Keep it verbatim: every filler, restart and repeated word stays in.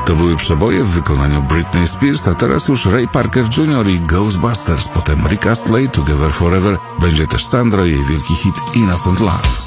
To były przeboje w wykonaniu Britney Spears, a teraz już Ray Parker junior i Ghostbusters, potem Rick Astley, Together Forever, będzie też Sandra i jej wielki hit Innocent Love.